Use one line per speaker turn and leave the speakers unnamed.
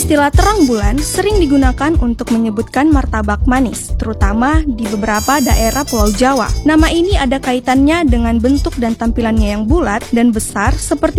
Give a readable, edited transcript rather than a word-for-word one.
Istilah terang bulan sering digunakan untuk menyebutkan martabak manis, terutama di beberapa daerah Pulau Jawa. Nama ini ada kaitannya dengan bentuk dan tampilannya yang bulat dan besar seperti